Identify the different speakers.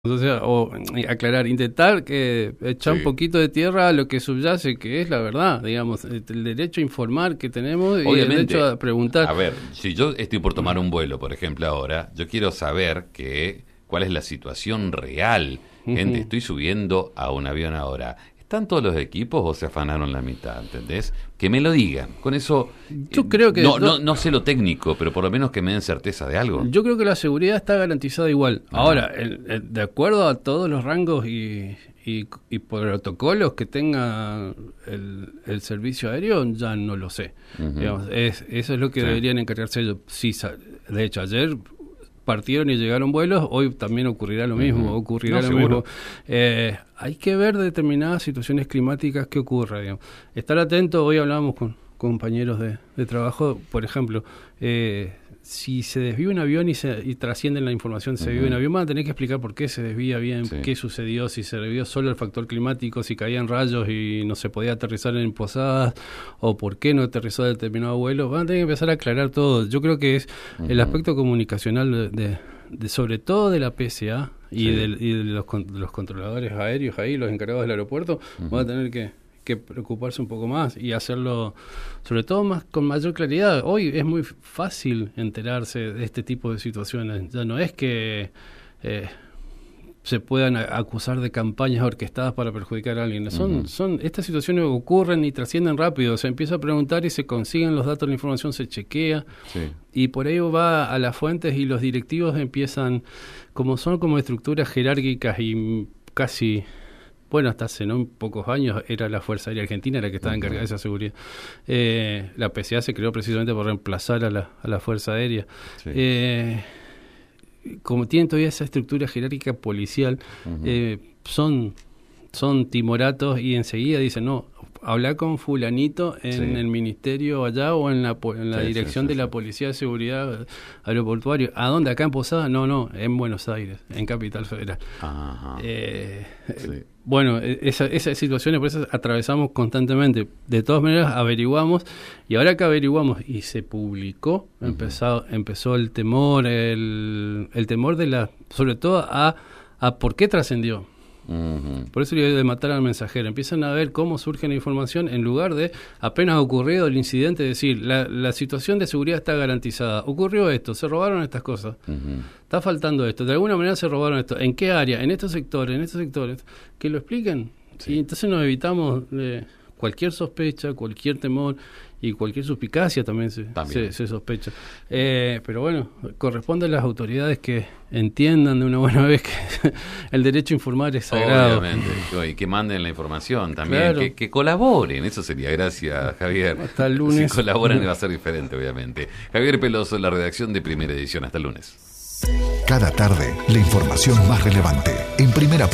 Speaker 1: O sea, o aclarar, intentar que echar un poquito de tierra a lo que subyace, que es la verdad, digamos, el derecho a informar que tenemos. Obviamente, y el derecho a preguntar.
Speaker 2: A ver, si yo estoy por tomar un vuelo, por ejemplo, ahora, yo quiero saber cuál es la situación real. Gente, estoy subiendo a un avión ahora. ¿Están todos los equipos o se afanaron la mitad? ¿Entendés? Que me lo digan. Con eso,
Speaker 1: yo creo que
Speaker 2: no sé lo técnico, pero por lo menos que me den certeza de algo.
Speaker 1: Yo creo que la seguridad está garantizada igual. Ahora, de acuerdo a todos los rangos y protocolos que tenga el servicio aéreo, ya no lo sé. Digamos, eso es lo que deberían encargarse ellos. Sí, de hecho, ayer partieron y llegaron vuelos, hoy también ocurrirá lo mismo, mismo. Hay que ver determinadas situaciones climáticas que ocurran, digamos. Estar atento, hoy hablábamos con compañeros de trabajo, por ejemplo, si se desvía un avión y trascienden la información, se desvía un avión, van a tener que explicar por qué se desvía bien, qué sucedió, si se debió solo al factor climático, si caían rayos y no se podía aterrizar en posadas, o por qué no aterrizó determinado vuelo. Van a tener que empezar a aclarar todo. Yo creo que es el aspecto comunicacional de sobre todo de la PSA y de los controladores aéreos ahí, los encargados del aeropuerto, van a tener que preocuparse un poco más y hacerlo sobre todo con mayor claridad. Hoy es muy fácil enterarse de este tipo de situaciones. Ya no es que se puedan acusar de campañas orquestadas para perjudicar a alguien. Estas situaciones ocurren y trascienden rápido. Se empieza a preguntar y se consiguen los datos, la información se chequea y por ahí va a las fuentes y los directivos empiezan, como estructuras jerárquicas y casi... Bueno, hasta hace pocos años era la Fuerza Aérea Argentina la que estaba encargada de esa seguridad. La PSA se creó precisamente por reemplazar a la Fuerza Aérea. Como tienen todavía esa estructura jerárquica policial, son timoratos y enseguida dicen, no, habla con fulanito en el ministerio allá o en la dirección de la Policía de Seguridad Aeroportuario. ¿A dónde? ¿Acá en Posadas? No, en Buenos Aires, en Capital Federal. Bueno, esas situaciones por eso atravesamos constantemente. De todas maneras averiguamos, y ahora que averiguamos y se publicó, empezó el temor, el temor sobre todo a por qué trascendió. Por eso le de matar al mensajero. Empiezan a ver cómo surge la información en lugar de apenas ocurrido el incidente, decir la situación de seguridad está garantizada, ocurrió esto, se robaron estas cosas, está faltando esto, de alguna manera se robaron esto, ¿en qué área? En estos sectores, que lo expliquen. Y entonces nos evitamos cualquier sospecha, cualquier temor y cualquier suspicacia también se sospecha. Pero bueno, corresponde a las autoridades que entiendan de una buena vez que el derecho a informar es sagrado.
Speaker 2: Obviamente, y que manden la información también, claro. que colaboren, eso sería. Gracias, Javier.
Speaker 1: Hasta el lunes.
Speaker 2: Si colaboran va a ser diferente, obviamente. Javier Peloso, la redacción de Primera Edición. Hasta el lunes.
Speaker 3: Cada tarde, la información más relevante en Primera